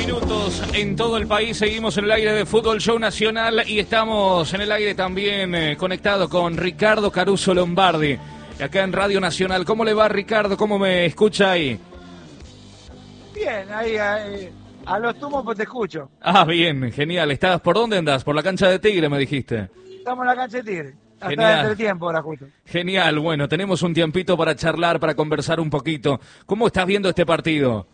minutos en todo el país. Seguimos en el aire de Fútbol Show Nacional y estamos en el aire también conectado con Ricardo Caruso Lombardi, acá en Radio Nacional. ¿Cómo le va, Ricardo? ¿Cómo me escucha ahí? Bien, ahí a los tumos pues te escucho. Ah, bien, genial. ¿Estás por dónde andás? Por la cancha de Tigre, me dijiste. Estamos en la cancha de Tigre. Hasta Genial. entre tiempo ahora justo. Genial, bueno, tenemos un tiempito para charlar, para conversar un poquito. ¿Cómo estás viendo este partido?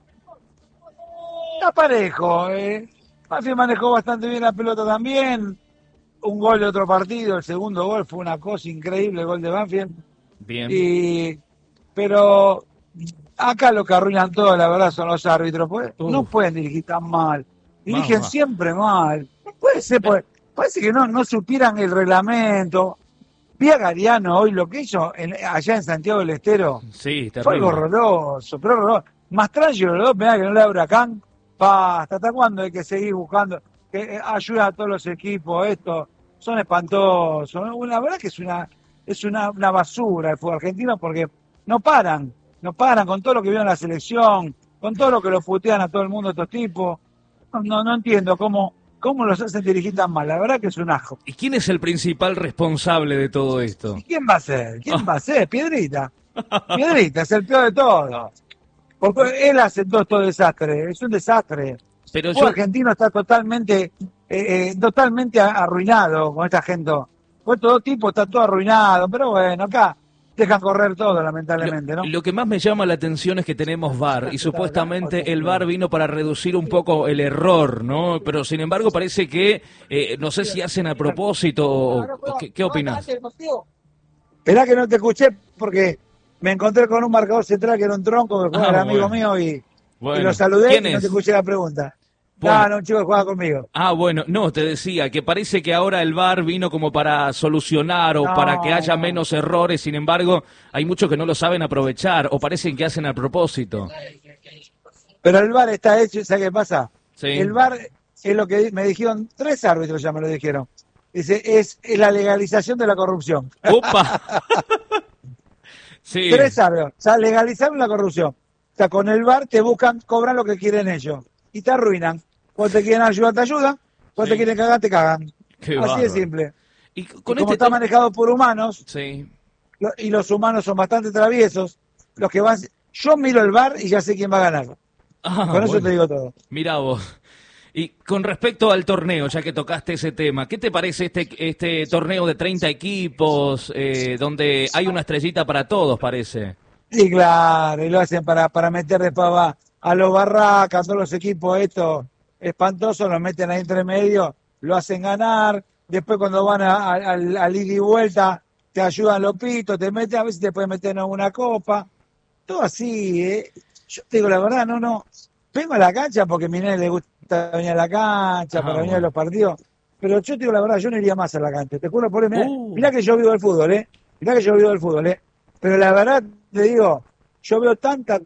Está parejo, Banfield manejó bastante bien la pelota también. Un gol de otro partido, el segundo gol fue una cosa increíble, el gol de Banfield. Bien. Pero acá lo que arruinan todo, la verdad, son los árbitros. No pueden dirigir tan mal. Dirigen siempre mal. No puede ser, parece que no supieran el reglamento. Vi a Gariano hoy lo que hizo allá en Santiago del Estero. Sí, terrible. Fue algo horroroso, pero horroroso. Mastrangelo, los dos penales que no le da Huracán. ¿Hasta cuándo hay que seguir buscando? Que ayuda a todos los equipos, esto. Son espantosos. La verdad que es una basura el fútbol argentino porque no paran con todo lo que vieron en la selección, con todo lo que lo putean a todo el mundo estos tipos. No entiendo cómo los hacen dirigir tan mal. La verdad que es un asco. ¿Y quién es el principal responsable de todo esto? ¿Y quién va a ser? ¿Quién va a ser? Piedrita. Piedrita es el peor de todos. Porque él hace todo este desastre. Es un desastre. Pero el argentino está totalmente arruinado con esta gente. Con todo tipo está todo arruinado. Pero bueno, acá dejan correr todo, lamentablemente, ¿no? Lo que más me llama la atención es que tenemos VAR y supuestamente el VAR vino para reducir un poco el error, ¿no? Pero sin embargo parece que, no sé si hacen a propósito o ¿qué opinas? Esperá que no te escuché porque me encontré con un marcador central que era un tronco que juega el amigo mío y lo saludé y no te escuché la pregunta. Bueno. No, un chico que juega conmigo. Ah, bueno, no, te decía que parece que ahora el VAR vino como para solucionar o para que haya menos errores, sin embargo, hay muchos que no lo saben aprovechar o parecen que hacen a propósito. Pero el VAR está hecho, ¿sabes qué pasa? Sí. El VAR es lo que me dijeron, 3 árbitros ya me lo dijeron. Dice, es la legalización de la corrupción. ¡Opa! Sí. 3 árbitros, o sea, legalizaron la corrupción. O sea, con el VAR te buscan, cobran lo que quieren ellos y te arruinan. Cuando te quieren ayudar, te ayudan. Cuando te quieren cagar, te cagan. Así de simple. Y como está manejado por humanos, y los humanos son bastante traviesos, los que van... Yo miro el VAR y ya sé quién va a ganar. Con eso te digo todo. Mirá vos. Y con respecto al torneo, ya que tocaste ese tema, ¿qué te parece este torneo de 30 equipos, donde hay una estrellita para todos, parece? Sí, claro, y lo hacen para meter después a los Barracas, a todos los equipos estos espantosos, los meten ahí entre medio, lo hacen ganar, después cuando van al ida y vuelta, te ayudan los pitos, te meten, a veces te pueden meter en una copa, todo así, Yo te digo la verdad, no, vengo a la cancha porque a mi nene le gusta venir a la cancha, para venir a los partidos, pero yo te digo la verdad, yo no iría más a la cancha, te juro por él, mirá que yo vivo del fútbol, pero la verdad te digo, yo veo tanta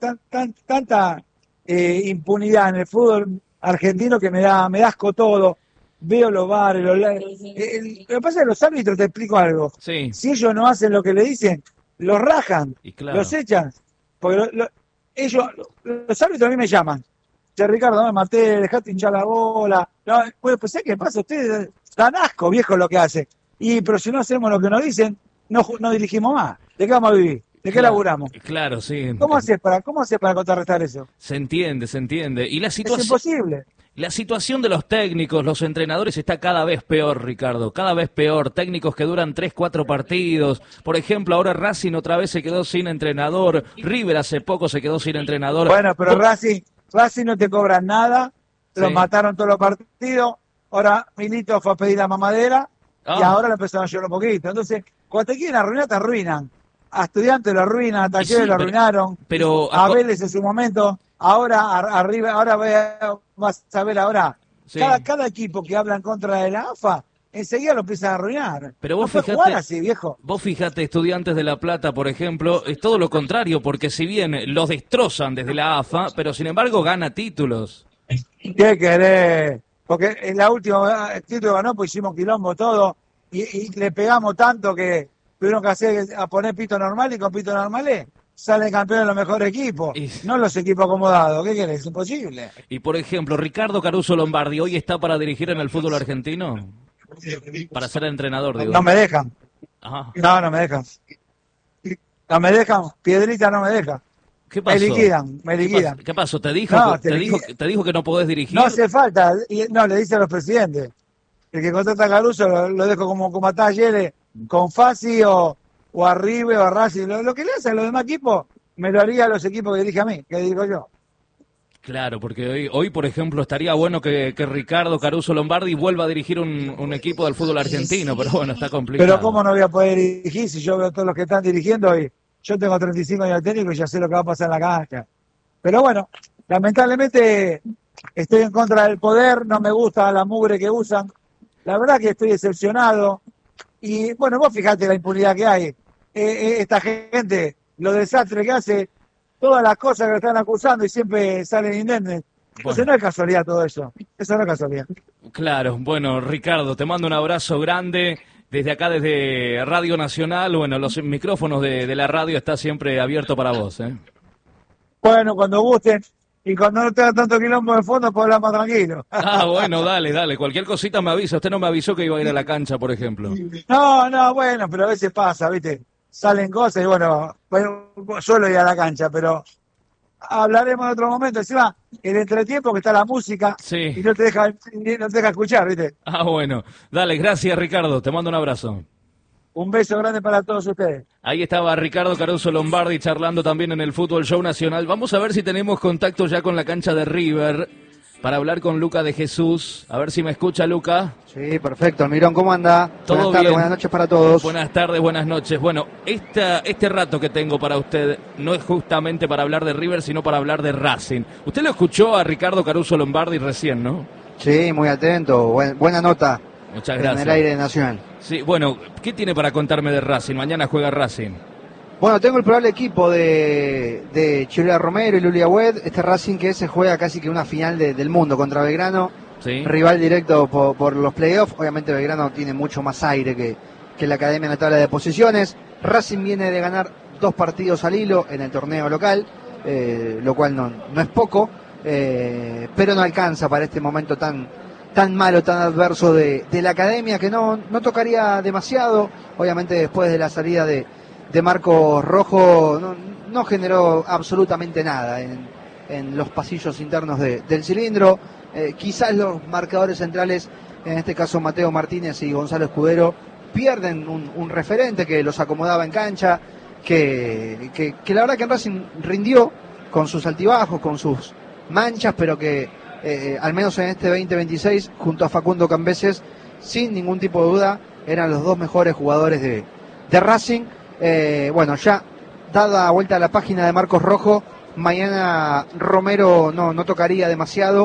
impunidad en el fútbol argentino que me da asco todo. Veo los bares, lo que pasa es que los árbitros, te explico algo. Sí. Si ellos no hacen lo que le dicen, los rajan, los echan. Porque los árbitros a mí me llaman. Che, Ricardo, no me maté, dejate hinchar la bola. No, pues ¿sabes qué pasa? Ustedes dan asco, viejo, lo que hacen. Pero si no hacemos lo que nos dicen, no dirigimos más. ¿De qué vamos a vivir? ¿De qué laburamos? Claro, sí. ¿Cómo haces para contrarrestar eso? Se entiende. Y la es imposible. La situación de los técnicos, los entrenadores está cada vez peor, Ricardo, cada vez peor. Técnicos que duran 3, 4 partidos. Por ejemplo, ahora Racing otra vez se quedó sin entrenador. River hace poco se quedó sin entrenador. Bueno, pero Racing no te cobran nada. Los mataron todos los partidos. Ahora Milito fue a pedir la mamadera y ahora lo empezaron a llorar un poquito. Entonces, cuando te quieren arruinar, te arruinan. A Estudiantes lo arruinan, a Talleres lo arruinaron. Pero a Vélez en su momento. Ahora arriba, vas a ver ahora. Sí. Cada equipo que habla en contra de la AFA, enseguida lo empiezan a arruinar. Pero vos no jugar así, viejo. Vos fijate, Estudiantes de La Plata, por ejemplo, es todo lo contrario, porque si bien los destrozan desde la AFA, pero sin embargo gana títulos. ¿Qué querés? Porque en la última título ganó, pues hicimos quilombo todo, y le pegamos tanto que tuvieron que hacer a poner pito normal y con pito normales. salen campeones los mejores equipos, no los equipos acomodados. ¿Qué querés? Es imposible. Y por ejemplo, Ricardo Caruso Lombardi, ¿hoy está para dirigir en el fútbol argentino? Para ser entrenador, digo. No me dejan. Ajá. No me dejan. No me dejan. Piedrita no me deja. ¿Qué pasó? Me liquidan. ¿Qué pasó? ¿Te dijo, No, te dijo que no podés dirigir? No hace falta. No, le dice a los presidentes. El que contrata a Caruso lo dejo como a Talleres, con Fassi o a River o a Racing. Lo que le hace a los demás equipos, me lo haría a los equipos que dirige a mí, que digo yo. Claro, porque hoy, por ejemplo, estaría bueno que Ricardo Caruso Lombardi vuelva a dirigir un equipo del fútbol argentino, pero bueno, está complicado. Pero ¿cómo no voy a poder dirigir si yo veo a todos los que están dirigiendo y yo tengo 35 años de técnico y ya sé lo que va a pasar en la cancha? Pero bueno, lamentablemente estoy en contra del poder, no me gusta la mugre que usan. La verdad que estoy decepcionado. Y bueno, vos fijate la impunidad que hay. Esta gente, los desastres que hace, todas las cosas que lo están acusando y siempre salen indemnes. Entonces no es casualidad todo eso. Eso no es casualidad. Claro, bueno, Ricardo, te mando un abrazo grande. Desde acá, desde Radio Nacional, bueno, los micrófonos de la radio están siempre abiertos para vos, ¿eh? Bueno, cuando gusten. Y cuando no tenga tanto quilombo de fondo, puedo hablar más tranquilo. Ah, bueno, dale. Cualquier cosita me avisa. Usted no me avisó que iba a ir a la cancha, por ejemplo. No, bueno, pero a veces pasa, ¿viste? Salen cosas y bueno, suelo ir a la cancha, pero hablaremos en otro momento. Encima, el entretiempo que está la música sí. Y no te deja escuchar, ¿viste? Ah, bueno. Dale, gracias, Ricardo. Te mando un abrazo. Un beso grande para todos ustedes. Ahí estaba Ricardo Caruso Lombardi charlando también en el Fútbol Show Nacional. Vamos a ver si tenemos contacto ya con la cancha de River para hablar con Luca de Jesús. A ver si me escucha, Luca. Sí, perfecto. Almirón, ¿cómo anda? ¿Todo buenas tardes, bien? Buenas noches para todos. Buenas tardes, buenas noches. Bueno, este rato que tengo para usted no es justamente para hablar de River, sino para hablar de Racing. Usted lo escuchó a Ricardo Caruso Lombardi recién, ¿no? Sí, muy atento. Buena nota. Muchas gracias. En el aire nacional. Sí, bueno, ¿qué tiene para contarme de Racing? Mañana juega Racing. Bueno, tengo el probable equipo de Chirola Romero y Lulia Wed. Este Racing que se juega casi que una final del mundo contra Belgrano. Sí. Rival directo por los playoffs. Obviamente Belgrano tiene mucho más aire que la Academia en la tabla de posiciones. Racing viene de ganar 2 partidos al hilo en el torneo local, lo cual no es poco, pero no alcanza para este momento tan malo, tan adverso de la Academia, que no tocaría demasiado. Obviamente después de la salida de Marcos Rojo no generó absolutamente nada en los pasillos internos del cilindro. Quizás los marcadores centrales, en este caso Mateo Martínez y Gonzalo Escudero, pierden un referente que los acomodaba en cancha, que la verdad que en Racing rindió con sus altibajos, con sus manchas, pero que al menos en este 2026, junto a Facundo Cambeses, sin ningún tipo de duda, eran los 2 mejores jugadores de Racing. Bueno, ya dada vuelta a la página de Marcos Rojo, mañana Romero no tocaría demasiado,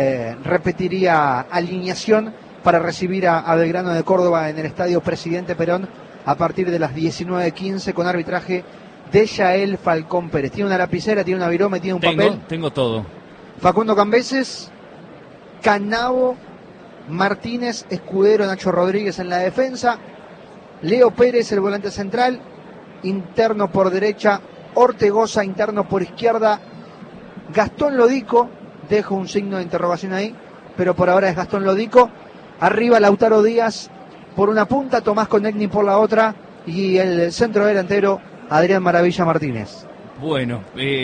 repetiría alineación para recibir a Belgrano de Córdoba en el Estadio Presidente Perón a partir de las 19:15 con arbitraje de Yael Falcón Pérez. Tiene una lapicera, tiene una virome, tiene un papel. Tengo todo. Facundo Cambeses, Canavo, Martínez, Escudero, Nacho Rodríguez en la defensa, Leo Pérez, el volante central, interno por derecha, Ortegoza, interno por izquierda, Gastón Lodico, dejo un signo de interrogación ahí, pero por ahora es Gastón Lodico, arriba Lautaro Díaz por una punta, Tomás Conegni por la otra, y el centro delantero Adrián Maravilla Martínez. Bueno,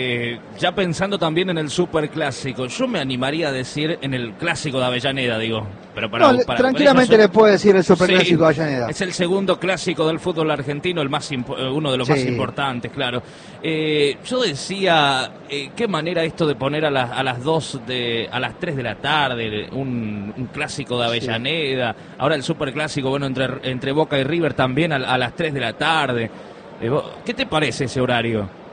ya pensando también en el superclásico, yo me animaría a decir en el clásico de Avellaneda, digo. Pero tranquilamente le puedo decir el superclásico de Avellaneda. Es el segundo clásico del fútbol argentino, uno de los más importantes, claro. Yo decía, qué manera esto de poner a las 3 de la tarde, un clásico de Avellaneda, ahora el superclásico, bueno, entre Boca y River también a las 3 de la tarde. ¿Qué te parece ese horario?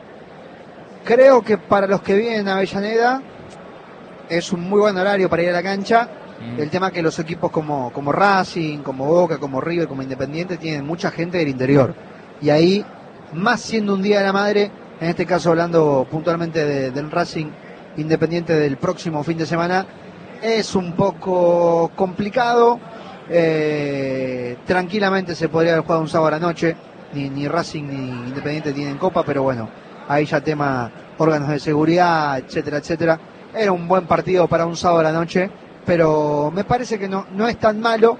Creo que para los que viven en Avellaneda es un muy buen horario para ir a la cancha. El tema es que los equipos como Racing, como Boca, como River, como Independiente tienen mucha gente del interior. Y ahí, más siendo un Día de la Madre, en este caso hablando puntualmente del Racing Independiente del próximo fin de semana, es un poco complicado. Tranquilamente se podría haber jugado un sábado a la noche. Ni Racing ni Independiente tienen copa, pero bueno, ahí ya tema órganos de seguridad, etcétera, etcétera. Era un buen partido para un sábado a la noche, pero me parece que no es tan malo,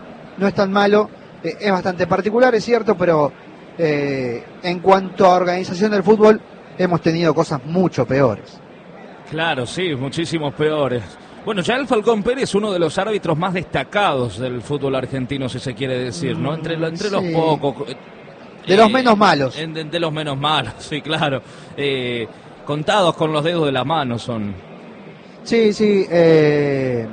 es bastante particular, es cierto, pero en cuanto a organización del fútbol, hemos tenido cosas mucho peores. Claro, sí, muchísimos peores. Bueno, ya el Falcón Pérez, uno de los árbitros más destacados del fútbol argentino, si se quiere decir, ¿no? Entre los pocos. De los menos malos. De los menos malos, sí, claro. Contados con los dedos de la mano son. Sí, es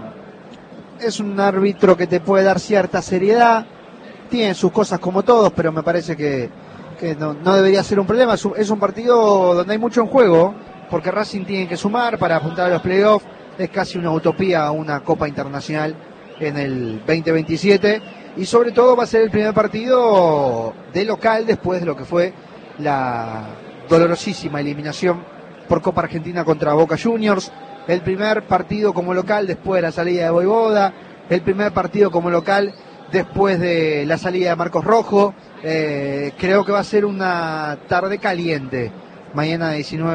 un árbitro que te puede dar cierta seriedad, tiene sus cosas como todos, pero me parece que no debería ser un problema. Es un partido donde hay mucho en juego, porque Racing tiene que sumar para apuntar a los playoffs. Es casi una utopía una Copa Internacional en el 2027, y sobre todo va a ser el primer partido de local después de lo que fue la dolorosísima eliminación por Copa Argentina contra Boca Juniors, el primer partido como local después de la salida de Voivoda, el primer partido como local después de la salida de Marcos Rojo. Creo que va a ser una tarde caliente mañana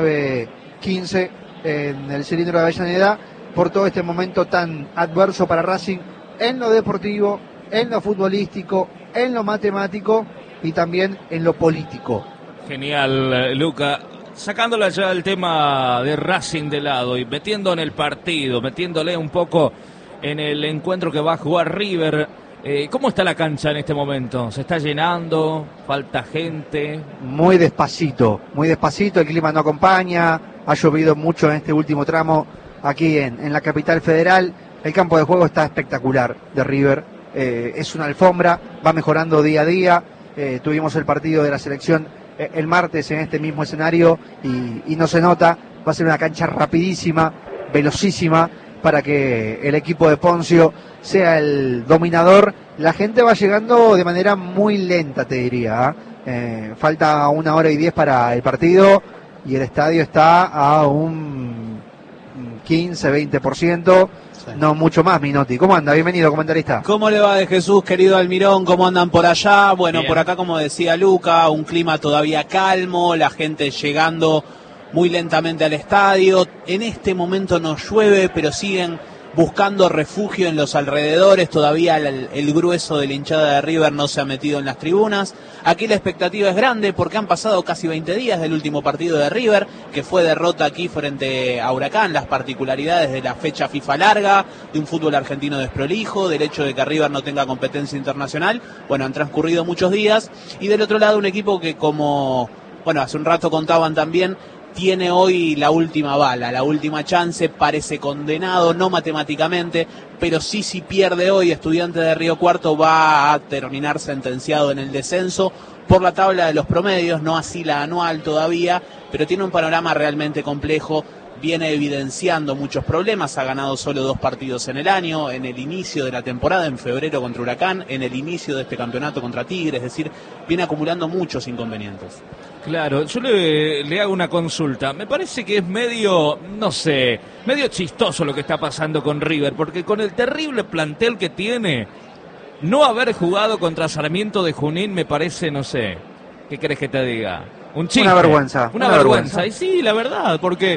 19:15 en el Cilindro de Avellaneda, por todo este momento tan adverso para Racing en lo deportivo, en lo futbolístico, en lo matemático y también en lo político. Genial, Luca. Sacándole ya el tema de Racing de lado y metiendo en el partido, metiéndole un poco en el encuentro que va a jugar River. ¿Cómo está la cancha en este momento? ¿Se está llenando? ¿Falta gente? Muy despacito, el clima no acompaña, ha llovido mucho en este último tramo aquí en la capital federal. El campo de juego está espectacular de River, es una alfombra, va mejorando día a día. Tuvimos el partido de la selección el martes en este mismo escenario y no se nota. Va a ser una cancha rapidísima, velocísima, para que el equipo de Poncio sea el dominador. La gente va llegando de manera muy lenta, te diría. Falta 1 hora y 10 para el partido y el estadio está a un 15-20%, sí. No mucho más, Minotti. ¿Cómo anda? Bienvenido, comentarista. ¿Cómo le va de Jesús, querido Almirón? ¿Cómo andan por allá? Bueno, bien. Por acá, como decía Luca, un clima todavía calmo, la gente llegando muy lentamente al estadio. En este momento no llueve, pero siguen buscando refugio en los alrededores. Todavía el grueso de la hinchada de River no se ha metido en las tribunas. Aquí la expectativa es grande porque han pasado casi 20 días del último partido de River, que fue derrota aquí frente a Huracán. Las particularidades de la fecha FIFA larga, de un fútbol argentino desprolijo, del hecho de que River no tenga competencia internacional. Bueno, han transcurrido muchos días. Y del otro lado un equipo que, como hace un rato contaban también, tiene hoy la última bala, la última chance. Parece condenado, no matemáticamente, pero sí, si pierde hoy, Estudiante de Río Cuarto va a terminar sentenciado en el descenso por la tabla de los promedios, no así la anual todavía, pero tiene un panorama realmente complejo. Viene evidenciando muchos problemas, ha ganado solo 2 partidos en el año, en el inicio de la temporada, en febrero contra Huracán, en el inicio de este campeonato contra Tigre, es decir, viene acumulando muchos inconvenientes. Claro, yo le hago una consulta. Me parece que es medio chistoso lo que está pasando con River, porque con el terrible plantel que tiene, no haber jugado contra Sarmiento de Junín me parece, no sé, ¿qué querés que te diga? Un chiste. Una vergüenza. Una vergüenza. Y sí, la verdad, porque,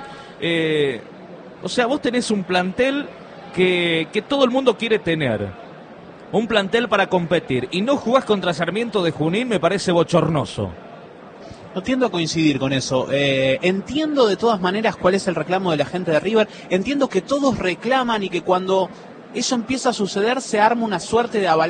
vos tenés un plantel que todo el mundo quiere tener. Un plantel para competir. Y no jugás contra Sarmiento de Junín me parece bochornoso. No tiendo a coincidir con eso. Entiendo de todas maneras cuál es el reclamo de la gente de River. Entiendo que todos reclaman y que cuando eso empieza a suceder se arma una suerte de avalancha